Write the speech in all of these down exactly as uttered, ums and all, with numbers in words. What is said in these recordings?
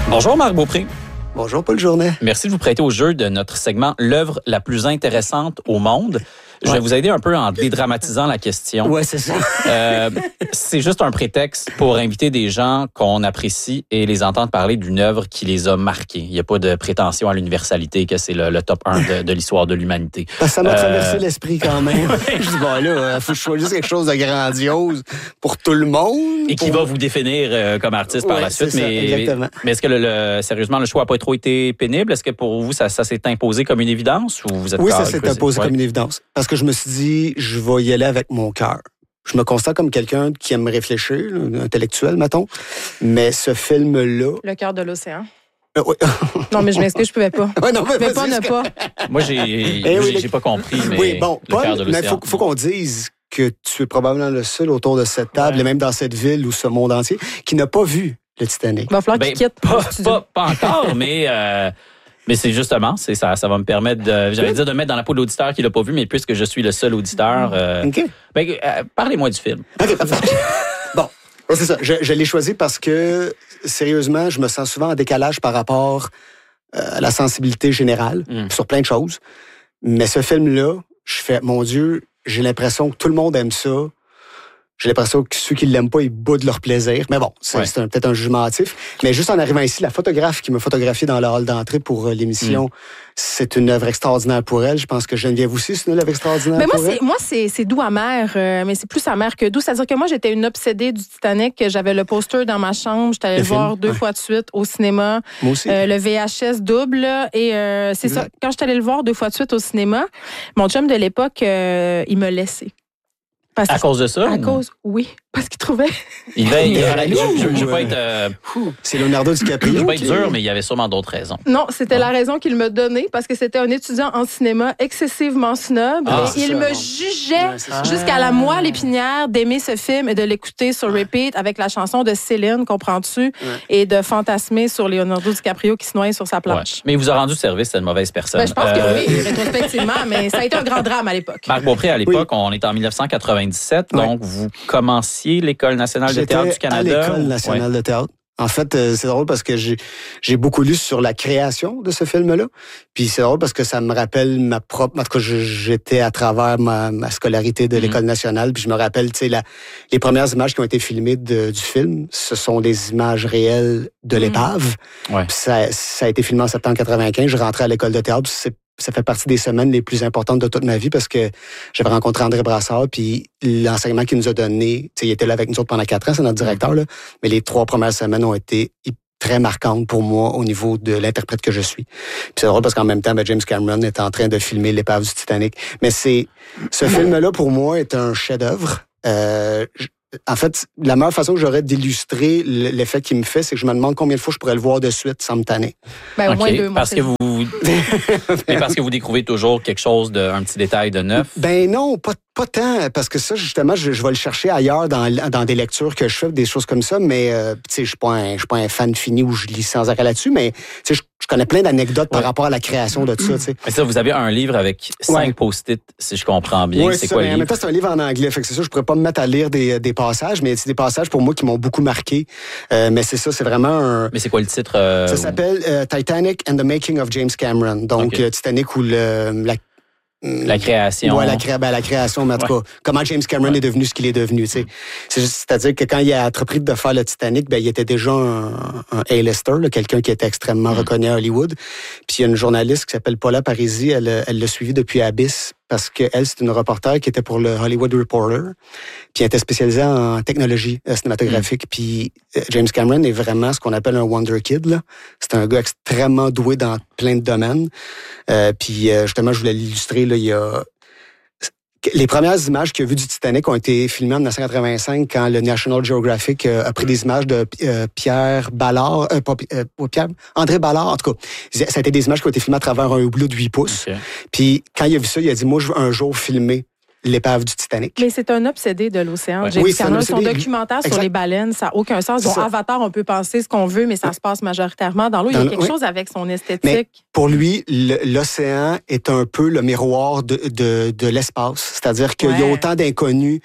Bonjour Marc Beaupré. Bonjour Paul Journet. Merci de vous prêter au jeu de notre segment « L'œuvre la plus intéressante au monde ». Je vais ouais. vous aider un peu en dédramatisant la question. Ouais, c'est ça. euh, c'est juste un prétexte pour inviter des gens qu'on apprécie et les entendre parler d'une œuvre qui les a marqués. Il n'y a pas de prétention à l'universalité que c'est le, le top un de, de l'histoire de l'humanité. Ça m'a euh... traversé l'esprit quand même. Je dis, bon là, il faut que je choisisse quelque chose de grandiose pour tout le monde. Et qui pour... va vous définir euh, comme artiste ouais, par la suite. C'est mais, ça, exactement. mais est-ce que, le, le, sérieusement, le choix n'a pas trop été pénible? Est-ce que pour vous, ça, ça s'est imposé comme une évidence? Ou vous êtes oui, ça s'est imposé ouais. comme une évidence. Parce que je me suis dit, je vais y aller avec mon cœur. Je me constate comme quelqu'un qui aime réfléchir, intellectuel, mettons. Mais ce film-là... Le cœur de l'océan. Euh, oui. Non, mais je m'excuse, je pouvais pas. Ouais, non, mais je pouvais pas ne pas. Moi, j'ai, eh oui, j'ai, j'ai pas compris, mais oui, bon, le Paul, cœur de l'océan. Mais il faut, faut qu'on dise que tu es probablement le seul autour de cette table, ouais. et même dans cette ville ou ce monde entier, qui n'a pas vu le Titanic. Il va falloir ben, qu'il quitte. Pas, pas, pas encore, mais... Euh, Mais c'est justement, c'est ça, ça va me permettre de, j'allais dire de mettre dans la peau de l'auditeur qui l'a pas vu, mais puisque je suis le seul auditeur, euh, OK. Ben, euh, parlez-moi du film. OK, parfait. Bon, c'est ça. Je, je l'ai choisi parce que, sérieusement, je me sens souvent en décalage par rapport euh, à la sensibilité générale mm. sur plein de choses. Mais ce film-là, je fais, mon Dieu, j'ai l'impression que tout le monde aime ça. J'ai l'impression que ceux qui ne l'aiment pas, ils boudent leur plaisir. Mais bon, c'est, ouais. c'est un, peut-être un jugement hâtif. Mais juste en arrivant ici, la photographe qui m'a photographié dans le hall d'entrée pour l'émission, mm. c'est une œuvre extraordinaire pour elle. Je pense que Geneviève aussi, c'est une œuvre extraordinaire mais moi, pour c'est, elle. Moi, c'est, c'est doux amer, euh, mais c'est plus amer que doux. C'est-à-dire que moi, j'étais une obsédée du Titanic. J'avais le poster dans ma chambre. J'étais allée le, le voir deux ouais. fois de suite au cinéma. Moi aussi. Euh, le V H S double. Et euh, c'est exact. ça. Quand j'étais allée le voir deux fois de suite au cinéma, mon chum de l'époque, euh, il me laissait. Parce à cause de ça? À ou... cause, oui. Parce qu'il trouvait... Il va, il, je ne veux pas être... Euh... C'est Leonardo DiCaprio. Je veux pas être dur, mais il y avait sûrement d'autres raisons. Non, c'était ouais. la raison qu'il me donnait, parce que c'était un étudiant en cinéma excessivement snob. Ah, et il ça, me non. jugeait ouais, jusqu'à la moelle épinière d'aimer ce film et de l'écouter sur repeat avec la chanson de Céline, comprends-tu? Ouais. Et de fantasmer sur Leonardo DiCaprio qui se noie sur sa planche. Ouais. Mais il vous a rendu service, c'est une mauvaise personne. Ben, je pense euh... que oui, rétrospectivement, mais ça a été un grand drame à l'époque. Marc Beaupré, à l'époque, oui. on est en dix-neuf cent quatre-vingt-dix-sept, ouais. donc vous commenciez l'École nationale J'étais de théâtre du Canada. à l'École nationale ouais. de théâtre. En fait, euh, c'est drôle parce que j'ai, j'ai beaucoup lu sur la création de ce film-là. Puis c'est drôle parce que ça me rappelle ma propre... En tout cas, j'étais à travers ma, ma scolarité de l'École mm-hmm. nationale. Puis je me rappelle, tu sais, la, les premières images qui ont été filmées de, du film, ce sont des images réelles de l'épave. Mm-hmm. Ouais. Puis ça, ça a été filmé en septembre quatre-vingt-quinze. Je rentrais à l'École de théâtre. C'est Ça fait partie des semaines les plus importantes de toute ma vie parce que j'avais rencontré André Brassard, puis l'enseignement qu'il nous a donné, il était là avec nous autres pendant quatre ans, c'est notre directeur, là, mais les trois premières semaines ont été très marquantes pour moi au niveau de l'interprète que je suis. Puis c'est drôle parce qu'en même temps, ben, James Cameron est en train de filmer l'épave du Titanic. Mais c'est ce film-là, pour moi, est un chef-d'œuvre. Euh, En fait, la meilleure façon que j'aurais d'illustrer l'effet qu'il me fait, c'est que je me demande combien de fois je pourrais le voir de suite sans me tanner. Ben, au okay. moins deux, parce que vous, mais parce que vous découvrez toujours quelque chose de, un petit détail de neuf. Ben non, pas, pas tant, parce que ça, justement, je, je vais le chercher ailleurs dans, dans des lectures que je fais, des choses comme ça, mais, euh, tu sais, je suis pas un, je suis pas un fan fini où je lis sans arrêt là-dessus, mais, tu sais, je, je connais plein d'anecdotes ouais. par rapport à la création de tout ça, tu sais. Mais ça, vous avez un livre avec cinq ouais. post-it, si je comprends bien. Oui, c'est ça, quoi mais le en livre? même temps, c'est un livre en anglais, fait que c'est ça, je pourrais pas me mettre à lire des, des passages, mais c'est des passages pour moi qui m'ont beaucoup marqué. Euh, mais c'est ça, c'est vraiment un... Mais c'est quoi le titre? Euh, ça s'appelle euh, Titanic and the Making of James Cameron. Donc, okay. euh, Titanic ou le... La... La création. Ouais, la, cré... ben, la création, mais en tout ouais. cas, comment James Cameron ouais. est devenu ce qu'il est devenu, tu sais. C'est juste, c'est-à-dire que quand il a entrepris de faire le Titanic, ben, il était déjà un, un A-lister, là, quelqu'un qui était extrêmement mm. reconnu à Hollywood. Puis il y a une journaliste qui s'appelle Paula Parisi, elle, elle l'a suivi depuis Abyss, parce qu'elle, c'est une reporter qui était pour le Hollywood Reporter, puis elle était spécialisée en technologie euh, cinématographique. Mm. Puis euh, James Cameron est vraiment ce qu'on appelle un wonder kid, là. C'est un gars extrêmement doué dans plein de domaines. Euh, puis euh, justement, je voulais l'illustrer, là, il y a... Les premières images qu'il y a vues du Titanic ont été filmées en dix-neuf cent quatre-vingt-cinq quand le National Geographic euh, a pris des images de euh, Pierre Ballard, euh, pas, euh, pas Pierre, André Ballard, en tout cas. Ça a été des images qui ont été filmées à travers un hublot de huit pouces. Okay. Puis quand il a vu ça, il a dit, moi, je veux un jour filmer l'épave du Titanic. Mais c'est un obsédé de l'océan. Ouais. James Oui, Cameron, son documentaire exact. Sur les baleines, ça n'a aucun sens. Bon, Avatar, on peut penser ce qu'on veut, mais ça se passe majoritairement dans l'eau. Il y a quelque oui. chose avec son esthétique. Mais pour lui, l'océan est un peu le miroir de, de, de l'espace. C'est-à-dire qu'il ouais. y a autant d'inconnus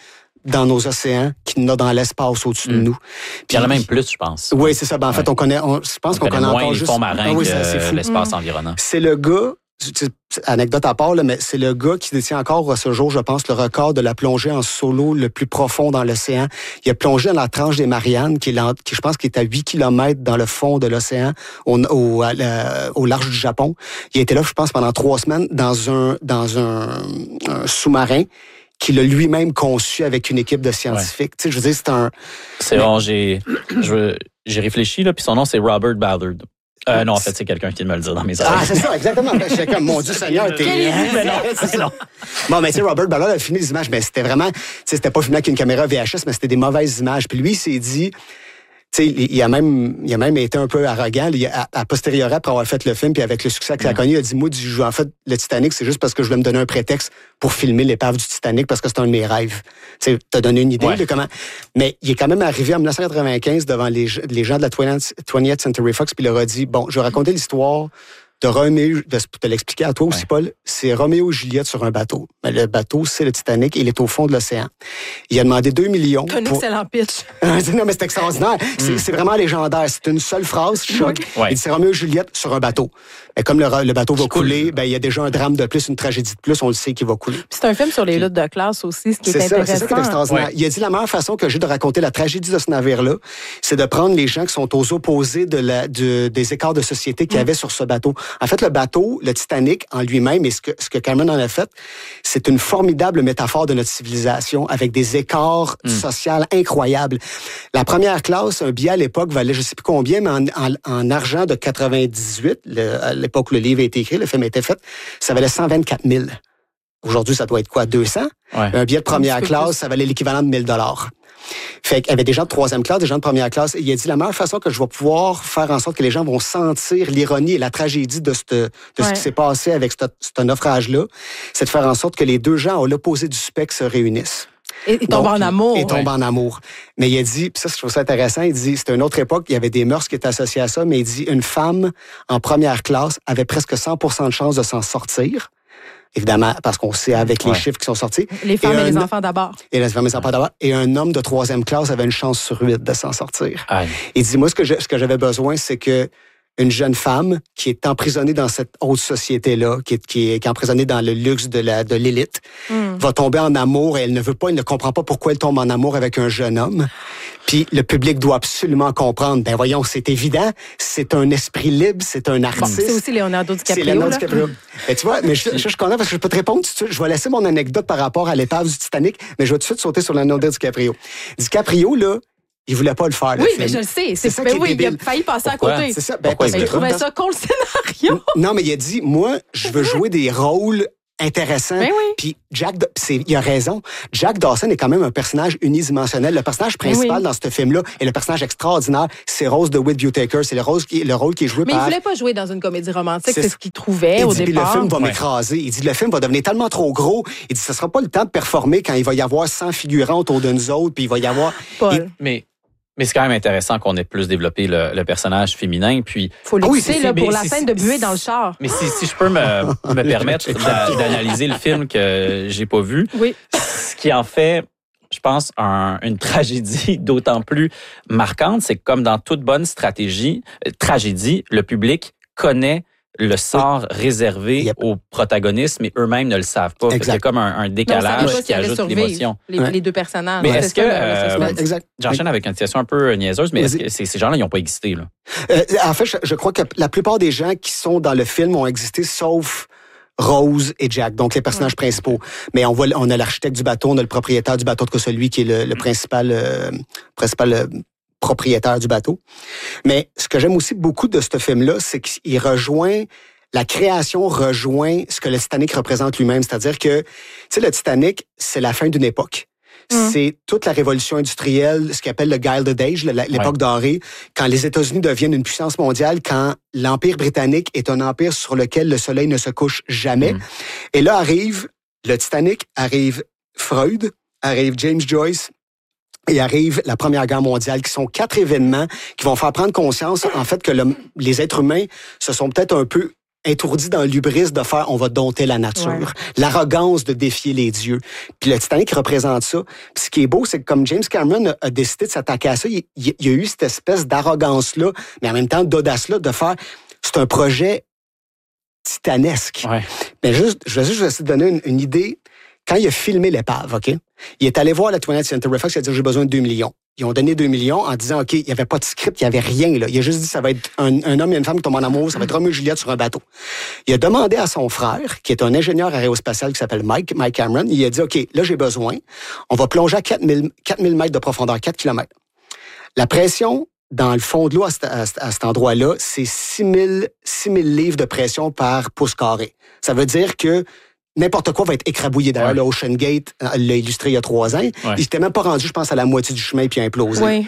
dans nos océans qu'il y en a dans l'espace au-dessus mm. de nous. Puis il y en a même plus, je pense. Oui, c'est ça. Ben, en ouais. fait, on connaît, on, je pense on qu'on connaît, connaît moins encore les juste... fonds marins ah, oui, que que l'espace mm. environnant. C'est le gars... Anecdote à part, là, mais c'est le gars qui détient encore à ce jour, je pense, le record de la plongée en solo le plus profond dans l'océan. Il a plongé dans la tranche des Mariannes, qui, est là, qui je pense, qui est à huit kilomètres dans le fond de l'océan, au, au, à la, au large du Japon. Il a été là, je pense, pendant trois semaines dans un, dans un, un sous-marin qu'il a lui-même conçu avec une équipe de scientifiques. Ouais. Tu sais, je veux dire, c'est un... C'est bon, j'ai, je, j'ai réfléchi, là, puis son nom, c'est Robert Ballard. Euh, non, en fait, c'est quelqu'un qui me le dit dans mes oreilles. Ah, c'est ça, exactement. J'étais comme, mon Dieu Seigneur, t'es... Mais non, c'est non. Bon, mais tu sais, Robert Ballard a filmé des images, mais c'était vraiment... Tu sais, c'était pas filmé avec une caméra V H S, mais c'était des mauvaises images. Puis lui, il s'est dit... Tu sais, il a même, il a même été un peu arrogant. Il a, à posteriori, après avoir fait le film, puis avec le succès qu'il a connu, il a dit, moi, du, en fait, le Titanic, c'est juste parce que je voulais me donner un prétexte pour filmer l'épave du Titanic parce que c'est un de mes rêves. Tu sais, t'as donné une idée ouais. de comment. Mais il est quand même arrivé en dix-neuf cent quatre-vingt-quinze devant les, les gens de la twentieth Century Fox, puis il leur a dit, bon, je vais raconter l'histoire de Roméo, de te l'expliquer à toi aussi, ouais. Paul, c'est Roméo et Juliette sur un bateau. Mais le bateau, c'est le Titanic, et il est au fond de l'océan. Il a demandé deux millions. Un pour... excellent pitch. Non, mais c'est extraordinaire. Mm. C'est, c'est vraiment légendaire. C'est une seule phrase, choc. Ouais. Il dit, c'est Roméo et Juliette sur un bateau. Et comme le, le bateau va couler, ben, il y a déjà un drame de plus, une tragédie de plus, on le sait qu'il va couler. Puis c'est un film sur les luttes de classe aussi, ce qui est, est intéressant. Ça, c'est ça qui est extraordinaire. Ouais. Il a dit, la meilleure façon que j'ai de raconter la tragédie de ce navire-là, c'est de prendre les gens qui sont aux opposés de la, de, des écarts de société qu'il y avait mm. sur ce bateau. En fait, le bateau, le Titanic en lui-même, et ce que, ce que Cameron en a fait, c'est une formidable métaphore de notre civilisation avec des écarts mm. sociaux incroyables. La première classe, un billet à l'époque valait je sais plus combien, mais en, en, en argent de quatre-vingt-dix-huit, le, à l'époque où le livre a été écrit, le film a été fait, ça valait cent vingt-quatre mille. Aujourd'hui, ça doit être quoi, deux cents? Ouais. Un billet de première classe, plus. Ça valait l'équivalent de mille dollars. Fait qu'il y avait des gens de troisième classe, des gens de première classe. Et il a dit, la meilleure façon que je vais pouvoir faire en sorte que les gens vont sentir l'ironie et la tragédie de, cette, de ouais. ce qui s'est passé avec ce, ce naufrage-là, c'est de faire en sorte que les deux gens à l'opposé du spectre se réunissent. Et ils tombent en amour. Ils tombent ouais. en amour. Mais il a dit, puis ça, je trouve ça intéressant, il dit, c'était une autre époque, il y avait des mœurs qui étaient associées à ça, mais il dit, une femme en première classe avait presque cent pour cent de chances de s'en sortir. Évidemment, parce qu'on sait avec les ouais. chiffres qui sont sortis. Les femmes et, et les un, enfants d'abord. Et les femmes et les enfants d'abord. Et un homme de troisième classe avait une chance sur huit de s'en sortir. Aïe. Il dit, moi, ce que, je, ce que j'avais besoin, c'est que une jeune femme qui est emprisonnée dans cette haute société-là, qui est, qui est, qui est emprisonnée dans le luxe de, la, de l'élite, mm. va tomber en amour et elle ne veut pas, elle ne comprend pas pourquoi elle tombe en amour avec un jeune homme. Puis le public doit absolument comprendre. Ben voyons, c'est évident, c'est un esprit libre, c'est un artiste. Bon, c'est aussi Leonardo DiCaprio. C'est Leonardo DiCaprio. Et tu vois, mais je, je, je suis content parce que je peux te répondre tout de suite. Je vais laisser mon anecdote par rapport à l'épave du Titanic, mais je vais tout de suite sauter sur Leonardo DiCaprio. DiCaprio, là, il voulait pas le faire. Le oui, film. mais je le sais. C'est, c'est ça ben qui oui, est débile. Il a failli passer Pourquoi? à côté. C'est ça. Ben, Pourquoi parce il que, trouvait ça con le scénario. Non, mais il a dit, moi, je veux jouer des rôles intéressants. Ben oui. Puis Jack, c'est, il a raison. Jack Dawson est quand même un personnage unidimensionnel. Le personnage principal oui. dans ce film-là est le personnage extraordinaire. C'est Rose DeWitt Whittaker. C'est le, rose qui, le rôle qui est joué mais par... Mais il voulait pas jouer dans une comédie romantique. C'est, c'est ce qu'il trouvait il au dit, départ. Le film va ouais. m'écraser. Il dit, le film va devenir tellement trop gros. Il dit, ce sera pas le temps de performer quand il va y avoir cent figurants autour de nous autres. Puis il va y avoir... Paul. Il... Mais... Mais c'est quand même intéressant qu'on ait plus développé le, le personnage féminin. Puis, faut l'écouter ah oui, pour la scène de buée dans le char. Mais si, si je peux me, me permettre d'a, d'analyser le film que j'ai pas vu, oui. ce qui en fait, je pense, un, une tragédie d'autant plus marquante, c'est que comme dans toute bonne stratégie, euh, tragédie, le public connaît le sort oui. réservé yep. aux protagonistes, mais eux-mêmes ne le savent pas. Il y a comme un, un décalage non, qui ajoute l'émotion. Les, ouais. les deux personnages. Mais est-ce c'est que... Ça, euh, ouais, exact. J'enchaîne avec une question un peu niaiseuse, mais est-ce que ces, ces gens-là, ils n'ont pas existé? Là? Euh, en fait, je, je crois que la plupart des gens qui sont dans le film ont existé, sauf... Rose et Jack, donc les personnages ouais. principaux. Mais on voit, on a l'architecte du bateau, on a le propriétaire du bateau, que celui qui est le, le principal, euh, principal euh, propriétaire du bateau. Mais ce que j'aime aussi beaucoup de ce film-là, c'est qu'il rejoint, la création rejoint ce que le Titanic représente lui-même. C'est-à-dire que, tu sais, le Titanic, c'est la fin d'une époque. Mmh. C'est toute la révolution industrielle, ce qu'on appelle le Gilded Age, l'époque ouais. dorée, quand les États-Unis deviennent une puissance mondiale, quand l'Empire britannique est un empire sur lequel le soleil ne se couche jamais. Mmh. Et là arrive le Titanic, arrive Freud, arrive James Joyce, et arrive la Première Guerre mondiale, qui sont quatre événements qui vont faire prendre conscience, en fait, que le, les êtres humains se sont peut-être un peu étourdi dans l'hubris de faire « on va dompter la nature ouais. », l'arrogance de défier les dieux. Puis le Titanic représente ça. Puis ce qui est beau, c'est que comme James Cameron a, a décidé de s'attaquer à ça, il, il, il y a eu cette espèce d'arrogance-là, mais en même temps d'audace-là, de faire « c'est un projet titanesque ouais. ». Mais juste, je vais juste je vais essayer de donner une, une idée. Quand il a filmé l'épave, OK, il est allé voir la twentieth Century Fox, il a dit « j'ai besoin de deux millions ». Ils ont donné deux millions en disant, OK, il n'y avait pas de script, il n'y avait rien. Là. Il a juste dit, ça va être un, un homme et une femme qui tombent en amour, ça va être Roméo et Juliette sur un bateau. Il a demandé à son frère, qui est un ingénieur aérospatial qui s'appelle Mike, Mike Cameron, il a dit, OK, là, j'ai besoin. On va plonger à quatre mille mètres de profondeur, quatre kilomètres. La pression dans le fond de l'eau à, à, à cet endroit-là, c'est six mille livres de pression par pouce carré. Ça veut dire que n'importe quoi va être écrabouillé. D'ailleurs, ouais. le Ocean Gate l'a illustré il y a trois ans. Ouais. Il n'était même pas rendu, je pense, à la moitié du chemin puis a implosé. Oui.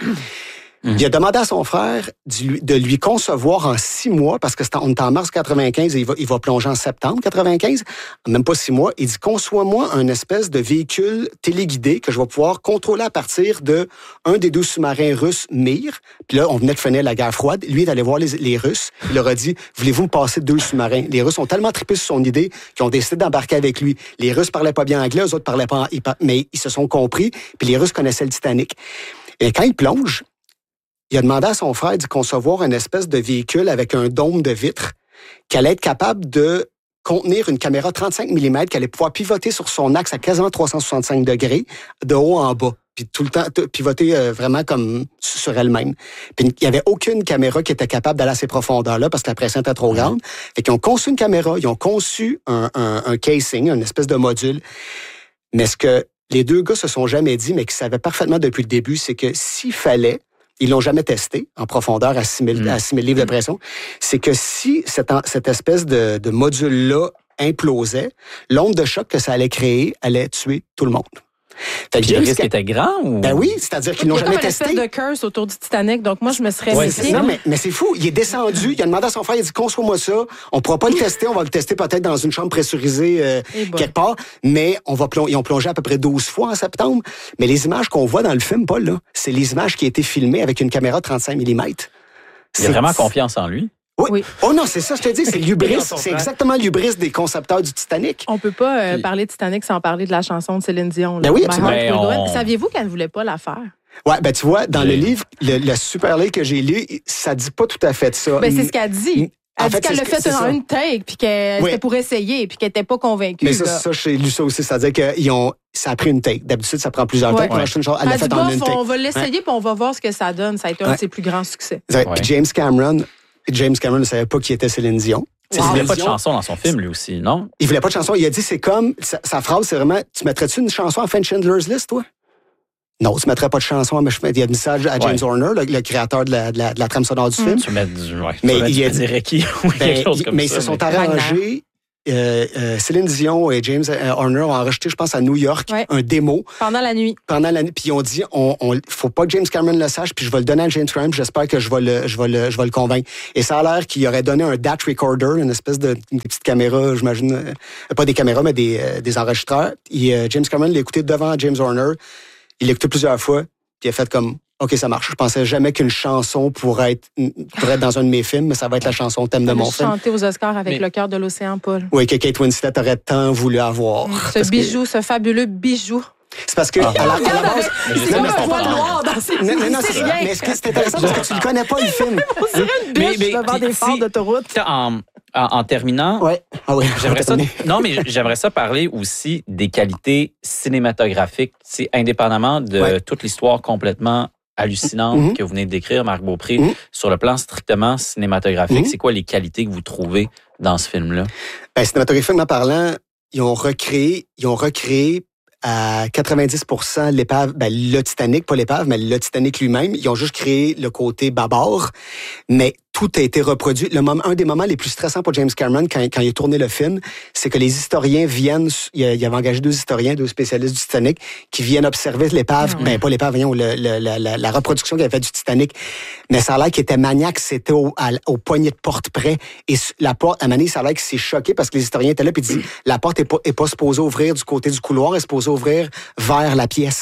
Il a demandé à son frère de lui concevoir en six mois, parce que c'est en, on est en mars quatre-vingt-quinze et il va, il va plonger en septembre quatre-vingt-quinze, même pas six mois. Il dit, conçois-moi un espèce de véhicule téléguidé que je vais pouvoir contrôler à partir de un des deux sous-marins russes, Mir. Puis là, on venait de finir la guerre froide. Lui, il est allé voir les, les Russes. Il leur a dit, voulez-vous me passer deux sous-marins? Les Russes ont tellement trippé sur son idée qu'ils ont décidé d'embarquer avec lui. Les Russes parlaient pas bien anglais, eux autres parlaient pas, mais ils se sont compris. Puis les Russes connaissaient le Titanic. Et quand il plonge, il a demandé à son frère de concevoir une espèce de véhicule avec un dôme de vitre qui allait être capable de contenir une caméra trente-cinq millimètres qui allait pouvoir pivoter sur son axe à quasiment trois cent soixante-cinq degrés, de haut en bas, puis tout le temps pivoter euh, vraiment comme sur elle-même. Puis il n'y avait aucune caméra qui était capable d'aller à ces profondeurs-là parce que la pression était trop grande. Fait qu'ils ont conçu une caméra, ils ont conçu un, un, un casing, une espèce de module. Mais ce que les deux gars se sont jamais dit, mais qu'ils savaient parfaitement depuis le début, c'est que s'il fallait, ils l'ont jamais testé en profondeur à six mille, mmh. à six mille livres de pression, c'est que si cette, cette espèce de, de module-là implosait, l'onde de choc que ça allait créer allait tuer tout le monde. Fait que le risque était grand? Ou... Ben oui, c'est-à-dire qu'ils l'ont jamais testé. Il y a comme une espèce de curse autour du Titanic, donc moi, je me serais ouais, méfiée. Non, mais, mais c'est fou. Il est descendu, il a demandé à son frère, il a dit, conçois-moi ça. On ne pourra pas le tester, on va le tester peut-être dans une chambre pressurisée euh, quelque part, mais on va plong- ils ont plongé à peu près douze fois en septembre. Mais les images qu'on voit dans le film, Paul, là, c'est les images qui ont été filmées avec une caméra trente-cinq millimètres. Il a vraiment confiance en lui. Oui. oui. Oh non, c'est ça, je te dis, c'est l'hubris. C'est exactement l'hubris des concepteurs du Titanic. On peut pas euh, Puis... parler de Titanic sans parler de la chanson de Céline Dion. Là. Ben oui, absolument. On... Saviez-vous qu'elle ne voulait pas la faire? Ouais, ben tu vois, dans oui. le livre, le, le super livre que j'ai lu, ça dit pas tout à fait ça. Ben c'est ce qu'elle dit. Elle en dit fait, qu'elle l'a fait en une take, puis qu'elle oui. c'était pour essayer, puis qu'elle n'était pas convaincue. Mais ça, ça, j'ai lu ça aussi. C'est-à-dire que ont, ça a pris une take. D'habitude, ça prend plusieurs ouais. takes. Ouais. Une chose, elle l'a fait en une take. On va l'essayer, puis on va voir ce que ça donne. Ça a été un ouais. de ses plus grands succès. Ouais. Puis James Cameron, James Cameron ne savait pas qui était Céline Dion. Wow. Il voulait pas de chanson dans son film, lui aussi, non? Il voulait pas de chanson. Il a dit, c'est comme, sa, sa phrase, c'est vraiment, tu mettrais-tu une chanson à fin de Schindler's List, toi? Non, tu mettrais pas de chanson, mais il a dit ça à James ouais. Horner, le, le créateur de la, de, la, de la trame sonore du mmh. film. Tu mets du, ouais, mais tu il mets a dit, Reiki ou ben, quelque chose comme mais ça. Mais ils se sont mais... arrangés. Euh, euh, Céline Dion et James Horner ont enregistré, je pense, à New York, ouais. un démo. Pendant la nuit. Pendant la nuit. Puis ils ont dit, on, on, faut pas que James Cameron le sache, puis je vais le donner à James Cameron, puis j'espère que je vais le, je vais le, je vais le convaincre. Et ça a l'air qu'il aurait donné un D A T recorder, une espèce de, une petite caméra, j'imagine, euh, pas des caméras, mais des, euh, des enregistreurs. Et euh, James Cameron l'a écouté devant James Horner. Il l'a écouté plusieurs fois, puis il a fait comme, OK, ça marche. Je pensais jamais qu'une chanson pourrait être, pourrait être dans un de mes films, mais ça va être la chanson thème de mon film. Chanter aux Oscars avec mais... le cœur de l'océan, Paul. Oui, que Kate Winslet aurait tant voulu avoir. Ce bijou, que... ce fabuleux bijou. C'est parce que ah. à la, à la base, c'est comme un voile noir dans ses non, non, non, c'est rien. Mais ce qui est intéressant, parce que tu ne connais pas le film. On dirait une biche mais, mais, devant des phares d'autoroute. En, en, en terminant, ouais. ah oui, j'aimerais ça. Non, mais j'aimerais ça parler aussi des qualités cinématographiques, c'est indépendamment de ouais. toute l'histoire complètement hallucinante mm-hmm. que vous venez de décrire, Marc Beaupré, mm-hmm. sur le plan strictement cinématographique. Mm-hmm. C'est quoi les qualités que vous trouvez dans ce film-là? Ben, cinématographiquement parlant, ils ont recréé, ils ont recréé à quatre-vingt-dix pour cent l'épave, ben, le Titanic, pas l'épave, mais le Titanic lui-même. Ils ont juste créé le côté bâbord, mais tout a été reproduit. Le moment, un des moments les plus stressants pour James Cameron quand, quand il a tourné le film, c'est que les historiens viennent, il avait engagé deux historiens, deux spécialistes du Titanic, qui viennent observer l'épave, mmh. ben pas l'épave, voyons, le, le, la, la, la reproduction qu'il avait fait du Titanic. Mais ça a l'air qu'il était maniaque, c'était au, à, au poignet de porte près. Et la porte, à Mané, ça a l'air qu'il s'est choqué parce que les historiens étaient là, puis il dit, la porte est pas, est pas supposée ouvrir du côté du couloir, elle est supposée ouvrir vers la pièce.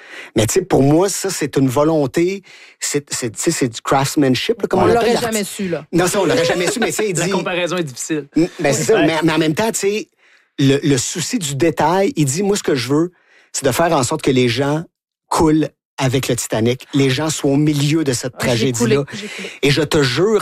Mais tu sais, pour moi, ça, c'est une volonté, c'est, c'est, tu sais, c'est du craftsmanship. Là, comme on, on l'aurait l'appelle, jamais su, là. Non, ça, on l'aurait jamais su, mais tu sais, il dit... La comparaison est difficile. Ben, c'est ça, mais, mais en même temps, tu sais, le, le souci du détail, il dit, moi, ce que je veux, c'est de faire en sorte que les gens coulent avec le Titanic. Les gens soient au milieu de cette Ah, j'ai tragédie-là. coulé, j'ai coulé. Et je te jure,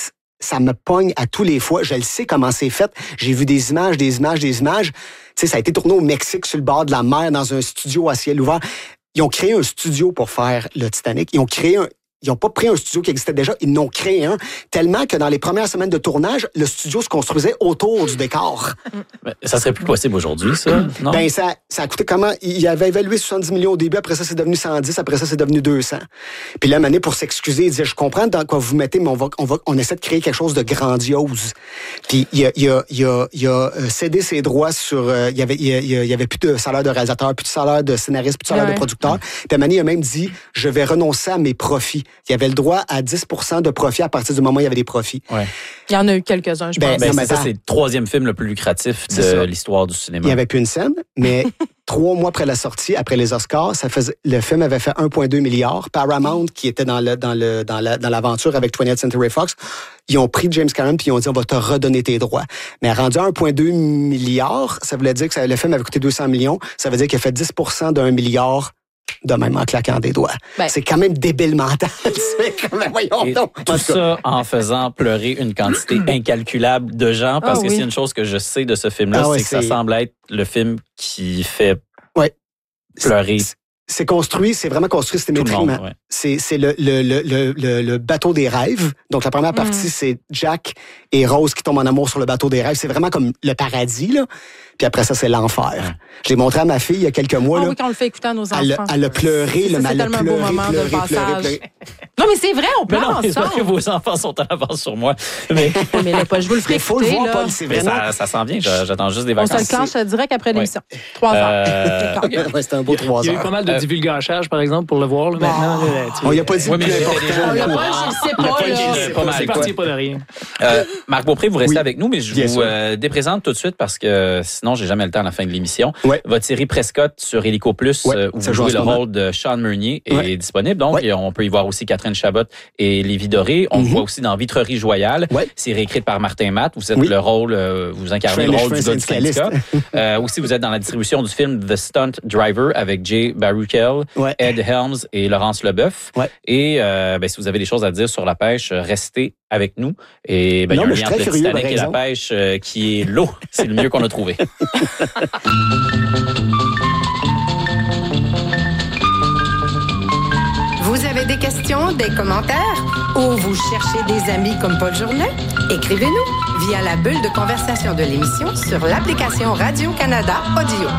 ça me pogne à tous les fois. Je le sais comment c'est fait. J'ai vu des images, des images, des images. Tu sais, ça a été tourné au Mexique, sur le bord de la mer, dans un studio à ciel ouvert. Ils ont créé un studio pour faire le Titanic. Ils ont créé un... Ils n'ont pas pris un studio qui existait déjà, ils n'ont créé un, tellement que dans les premières semaines de tournage, le studio se construisait autour du décor. Mais ça serait plus possible aujourd'hui, ça, non? Ben, ça, ça a coûté comment? Il avait évalué soixante-dix millions au début, après ça, c'est devenu cent dix, après ça, c'est devenu deux cents. Puis là, Mané, pour s'excuser, il disait, je comprends dans quoi vous mettez, mais on va, on va, on essaie de créer quelque chose de grandiose. Puis il a, il a, il a, il a cédé ses droits sur, euh, il y avait, il y, a, il y avait plus de salaire de réalisateur, plus de salaire de scénariste, plus de salaire ouais. de producteur. Puis Mané a même dit, je vais renoncer à mes profits. Il avait le droit à dix pour cent de profit à partir du moment où il y avait des profits. Ouais. Il y en a eu quelques-uns, je Ben, pense. Ben, non, c'est mais ça, attends. c'est le troisième film le plus lucratif C'est ça. de l'histoire du cinéma. Il n'y avait plus une scène, mais trois mois après la sortie, après les Oscars, ça faisait, le film avait fait un virgule deux milliard. Paramount, qui était dans le dans le dans la, dans l'aventure avec twentieth Century Fox, ils ont pris James Cameron puis ils ont dit on va te redonner tes droits. Mais rendu à un virgule deux milliard, ça voulait dire que ça, le film avait coûté deux cents millions. Ça veut dire qu'il a fait dix pour cent d'un milliard. De même en claquant des doigts. Ben. C'est quand même débile mental. C'est comme, voyons Et donc. tout ça en faisant pleurer une quantité incalculable de gens, parce Ah que oui. c'est une chose que je sais de ce film-là, Ah ouais, c'est que ça c'est- semble être le film qui fait Ouais. pleurer C'est- C'est construit, c'est vraiment construit tout le monde. symétriquement. Ouais. C'est, c'est le, le, le, le, le, le bateau des rêves. Donc, la première partie, c'est Jack et Rose qui tombent en amour sur le bateau des rêves. C'est vraiment comme le paradis, là. Puis après ça, c'est l'enfer. Ouais. Je l'ai montré à ma fille il y a quelques mois, Ah là. oui, quand on le fait écouter à nos enfants. Elle, a- elle a pleuré, Ça, le c'est mal a tellement un beau pleuré, moment de pleuré, pleuré, passage. pleuré. Non, mais c'est vrai, on Mais pleure non, c'est parce que ensemble. vos enfants sont en avance sur moi. Mais, Oui, mais là, Paul, je vous le ferai Mais faut le écouter, voir, là. Paul, c'est mais vraiment... ça, ça s'en vient. j'a- J'attends juste des On se vacances. le clenche direct après l'émission. Trois heures. Euh, D'accord. Ouais, c'était un beau trois Il y a eu heures. pas mal de Euh, divulgachage, par exemple, pour le voir. Là, maintenant, là, tu- On y a pas dit Oui, le mais plus j'étais important. déjà On l'a au pas, courant. je le sais Le pas, punch, là. je sais pas mal C'est quoi. parti pas de rien. Euh, Marc Beaupré, vous restez Oui. avec nous, mais je Bien vous sûr. euh, déprésente tout de suite parce que sinon, j'ai jamais le temps à la fin de l'émission. Ouais. Votre série Prescott sur Hélico Plus, Ouais, euh, où ça vous joue en jouez ce le moment. rôle de Sean Meunier, est Ouais. disponible. Donc, Ouais. et on peut y voir aussi Catherine Chabot et Lévi Doré. On Mhm. vous voit aussi dans Vitrerie Joyale. Ouais. C'est réécrit par Martin Matt. Vous êtes Oui. le rôle, euh, vous incarnez Je le fais un- rôle je du fais un gars du syndicat. syndicaliste. Euh, aussi, vous êtes dans la distribution du film The Stunt Driver avec Jay Baruchel, Ouais. Ed Helms et Laurence Leboeuf. Ouais. Et euh, ben, si vous avez des choses à dire sur la pêche, euh, restez avec nous. Et ben, il y Non, a un mais je lien suis entre très le curieux, Titanic ben, et la raison. pêche euh, qui est l'eau. C'est le mieux qu'on a trouvé. Vous avez des questions, des commentaires ou vous cherchez des amis comme Paul Journet? Écrivez-nous via la bulle de conversation de l'émission sur l'application Radio-Canada Audio.